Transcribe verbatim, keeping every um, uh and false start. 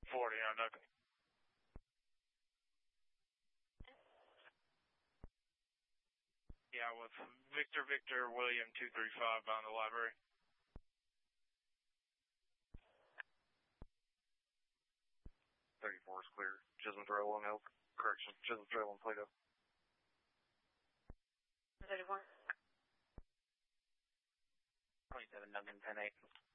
forty on Nucky. Yeah, with Victor Victor William two three five on the library. thirty-four is clear. Chisholm Trail on Elk. Correction, Chisholm Trail on Plato. thirty-four. twenty-seven, Duncan, ten eight.